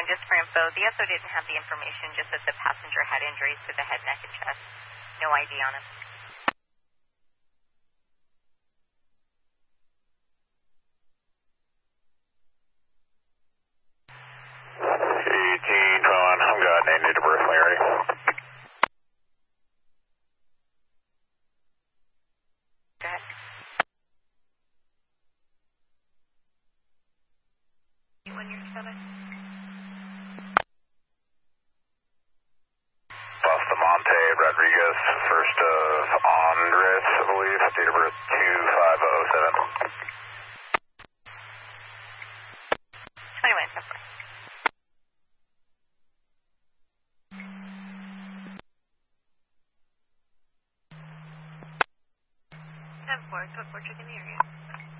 just for info, the SO didn't have the information, just that the passenger had injuries to the head, neck, and chest. No ID on him. I'm good. Need to birth when you're ready. Go ahead. When you're 7. Bustamante Rodriguez, first of Andres, I believe. Date of birth 2507. 21, 10 4. 10 4, 10 4, check in the area.